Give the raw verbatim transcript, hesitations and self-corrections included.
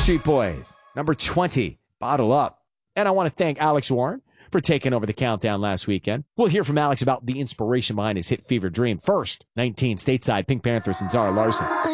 Backstreet Boys, number twenty, Bottle Up. And I want to thank Alex Warren for taking over the countdown last weekend. We'll hear from Alex about the inspiration behind his hit Fever Dream. First, nineteen, Stateside, Pink Panthers and Zara Larson.